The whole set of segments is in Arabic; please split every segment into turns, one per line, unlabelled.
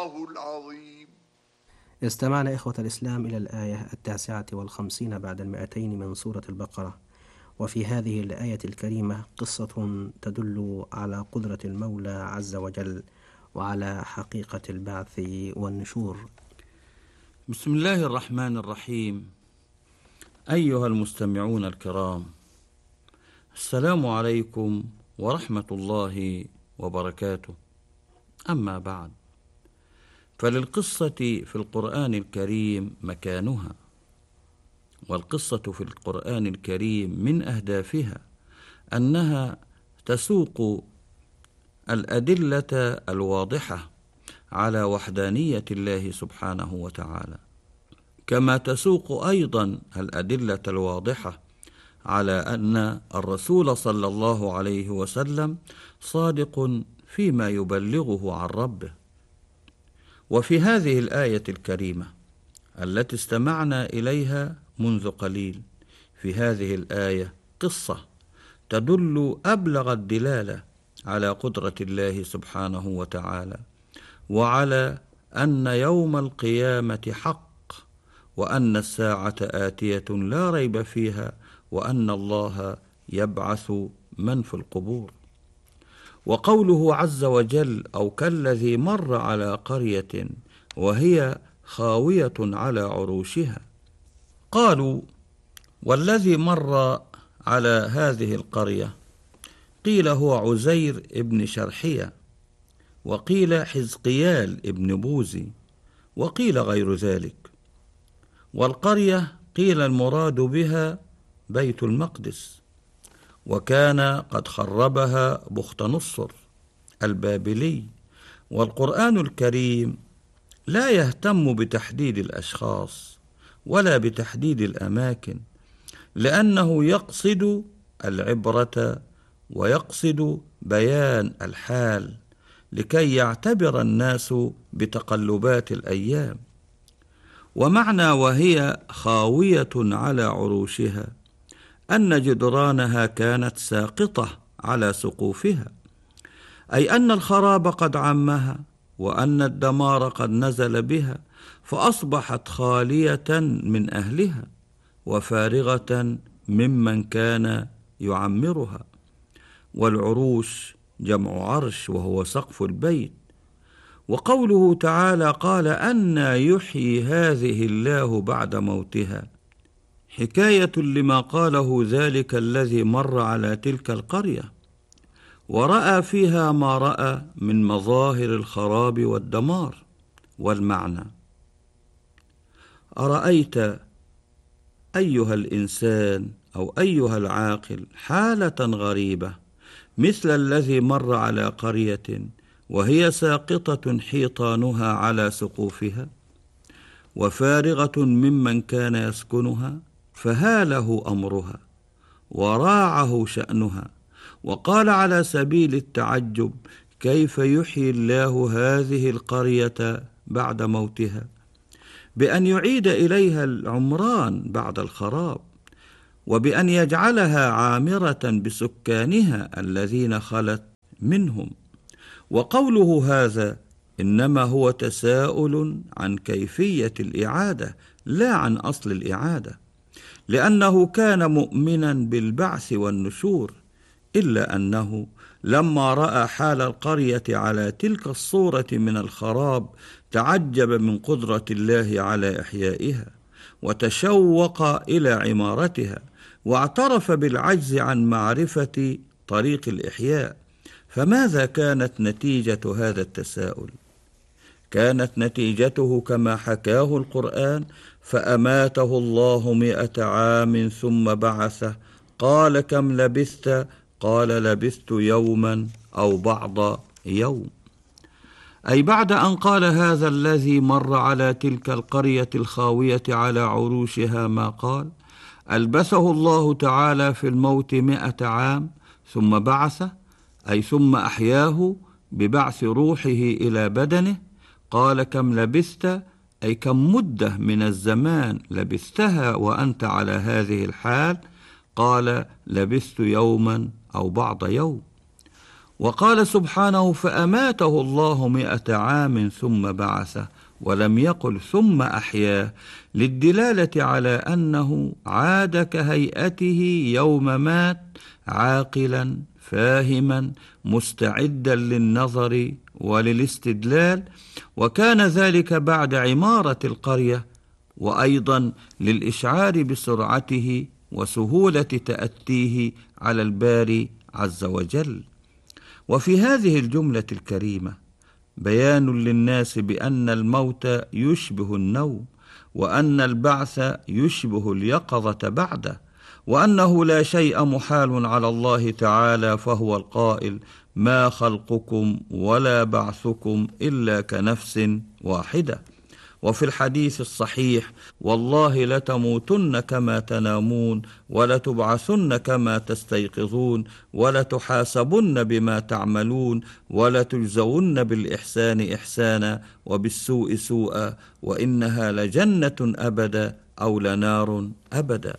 العظيم.
استمعنا إخوة الإسلام إلى الآية 59 بعد 200 من سورة البقرة. وفي هذه الآية الكريمة قصة تدل على قدرة المولى عز وجل وعلى حقيقة البعث والنشور.
بسم الله الرحمن الرحيم. أيها المستمعون الكرام، السلام عليكم ورحمة الله وبركاته. أما بعد، فللقصة في القرآن الكريم مكانها، والقصة في القرآن الكريم من أهدافها أنها تسوق الأدلة الواضحة على وحدانية الله سبحانه وتعالى، كما تسوق أيضا الأدلة الواضحة على أن الرسول صلى الله عليه وسلم صادق فيما يبلغه عن ربه. وفي هذه الآية الكريمة التي استمعنا إليها منذ قليل، في هذه الآية قصة تدل أبلغ الدلالة على قدرة الله سبحانه وتعالى، وعلى أن يوم القيامة حق، وأن الساعة آتية لا ريب فيها، وأن الله يبعث من في القبور. وقوله عز وجل: أو كالذي مر على قرية وهي خاوية على عروشها. قالوا: والذي مر على هذه القرية قيل هو عزير ابن شرحية، وقيل حزقيال ابن بوزي، وقيل غير ذلك. والقرية قيل المراد بها بيت المقدس، وكان قد خربها بختنصر البابلي. والقرآن الكريم لا يهتم بتحديد الأشخاص ولا بتحديد الأماكن، لأنه يقصد العبرة ويقصد بيان الحال، لكي يعتبر الناس بتقلبات الأيام. ومعنى وهي خاوية على عروشها أن جدرانها كانت ساقطة على سقوفها، أي أن الخراب قد عمها، وأن الدمار قد نزل بها، فأصبحت خالية من أهلها وفارغة ممن كان يعمرها. والعروش جمع عرش، وهو سقف البيت. وقوله تعالى: قال أنى يحيي هذه الله بعد موتها، حكاية لما قاله ذلك الذي مر على تلك القرية ورأى فيها ما رأى من مظاهر الخراب والدمار. والمعنى: أرأيت أيها الإنسان أو أيها العاقل حالة غريبة مثل الذي مر على قرية وهي ساقطة حيطانها على سقوفها وفارغة ممن كان يسكنها، فهاله أمرها وراعه شأنها، وقال على سبيل التعجب: كيف يحيي الله هذه القرية بعد موتها، بأن يعيد إليها العمران بعد الخراب، وبأن يجعلها عامرة بسكانها الذين خلت منهم. وقوله هذا إنما هو تساؤل عن كيفية الإعادة لا عن أصل الإعادة، لأنه كان مؤمنا بالبعث والنشور، إلا أنه لما رأى حال القرية على تلك الصورة من الخراب تعجب من قدرة الله على إحيائها، وتشوق إلى عمارتها، واعترف بالعجز عن معرفة طريق الإحياء. فماذا كانت نتيجة هذا التساؤل؟ كانت نتيجته كما حكاه القرآن: فأماته الله 100 عام ثم بعثه، قال كم لبثت؟ قال لبثت يوما أو بعض يوم. أي بعد أن قال هذا الذي مر على تلك القرية الخاوية على عروشها ما قال، ألبسه الله تعالى في الموت 100 عام ثم بعثه، أي ثم أحياه ببعث روحه إلى بدنه. قال كم لبثت؟ أي كم مدة من الزمان لبثتها وأنت على هذه الحال؟ قال لبثت يوما أو بعض يوم. وقال سبحانه: فأماته الله 100 عام ثم بعثه، ولم يقل ثم أحياه، للدلالة على أنه عاد كهيئته يوم مات، عاقلا فاهما مستعدا للنظر وللاستدلال. وكان ذلك بعد عمارة القرية، وأيضا للإشعار بسرعته وسهولة تأتيه على الباري عز وجل. وفي هذه الجملة الكريمة بيان للناس بأن الموت يشبه النوم، وأن البعث يشبه اليقظة بعده، وأنه لا شيء محال على الله تعالى، فهو القائل: ما خلقكم ولا بعثكم إلا كنفس واحدة. وفي الحديث الصحيح: والله لتموتن كما تنامون، ولتبعثن كما تستيقظون، ولتحاسبن بما تعملون، ولتجزون بالإحسان إحسانا وبالسوء سوءا، وإنها لجنة أبدا أو لنار أبدا.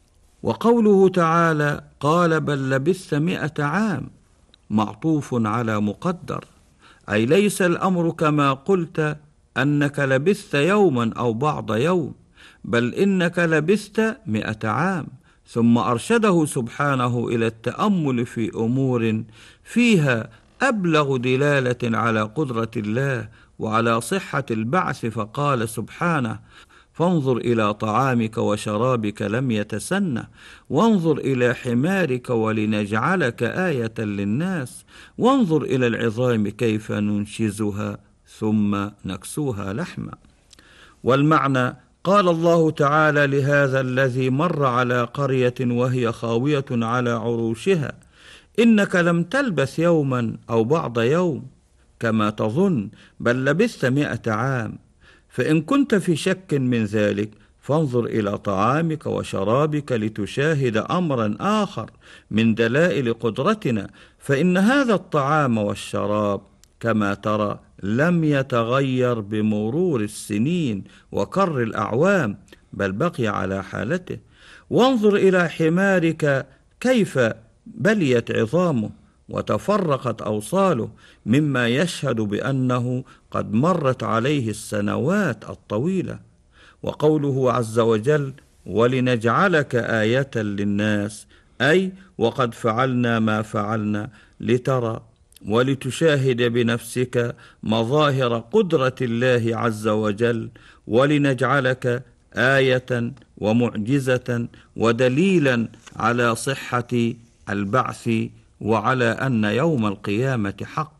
وقوله تعالى: قال بل لبثت 100 عام، معطوف على مقدر، أي ليس الأمر كما قلت أنك لبثت يوما أو بعض يوم، بل إنك لبثت 100 عام. ثم أرشده سبحانه إلى التأمل في أمور فيها أبلغ دلالة على قدرة الله وعلى صحة البعث، فقال سبحانه: فانظر إلى طعامك وشرابك لم يتسنه، وانظر إلى حمارك ولنجعلك آية للناس، وانظر إلى العظام كيف ننشزها ثم نكسوها لحما. والمعنى: قال الله تعالى لهذا الذي مر على قرية وهي خاوية على عروشها: إنك لم تلبث يوما أو بعض يوم كما تظن، بل لبثت 100 عام. فإن كنت في شك من ذلك، فانظر إلى طعامك وشرابك لتشاهد أمرا آخر من دلائل قدرتنا، فإن هذا الطعام والشراب كما ترى لم يتغير بمرور السنين وكر الأعوام، بل بقي على حالته. وانظر إلى حمارك كيف بليت عظامه وتفرقت أوصاله، مما يشهد بأنه قد مرت عليه السنوات الطويلة. وقوله عز وجل: ولنجعلك آية للناس، أي وقد فعلنا ما فعلنا لترى ولتشاهد بنفسك مظاهر قدرة الله عز وجل، ولنجعلك آية ومعجزة ودليلا على صحة البعث وعلى أن يوم القيامة حق.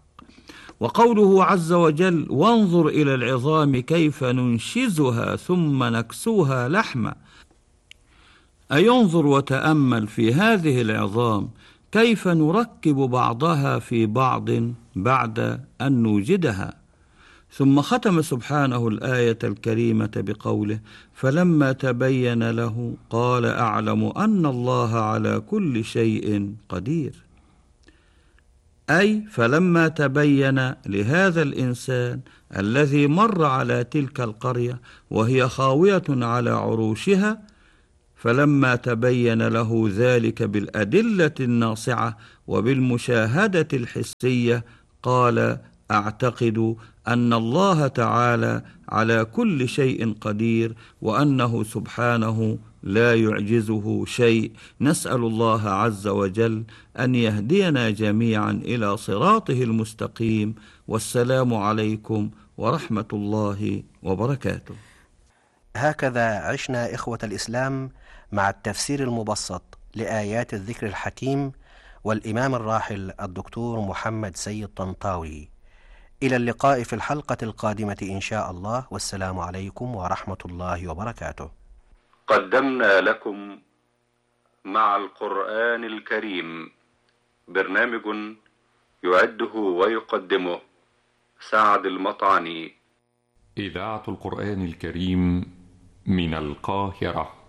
وقوله عز وجل: وانظر إلى العظام كيف ننشزها ثم نكسوها لحما، أي انظر وتأمل في هذه العظام كيف نركب بعضها في بعض بعد أن نوجدها. ثم ختم سبحانه الآية الكريمة بقوله: فلما تبين له قال أعلم أن الله على كل شيء قدير، أي فلما تبين لهذا الإنسان الذي مر على تلك القرية وهي خاوية على عروشها، فلما تبين له ذلك بالأدلة الناصعة وبالمشاهدة الحسية، قال: أعتقد أن الله تعالى على كل شيء قدير، وأنه سبحانه لا يعجزه شيء. نسأل الله عز وجل أن يهدينا جميعا إلى صراطه المستقيم. والسلام عليكم ورحمة الله وبركاته.
هكذا عشنا إخوة الإسلام مع التفسير المبسط لآيات الذكر الحكيم والإمام الراحل الدكتور محمد سيد طنطاوي. إلى اللقاء في الحلقة القادمة إن شاء الله، والسلام عليكم ورحمة الله وبركاته.
قدمنا لكم مع القرآن الكريم برنامج يعده ويقدمه سعد المطعني.
إذاعة القرآن الكريم من القاهرة.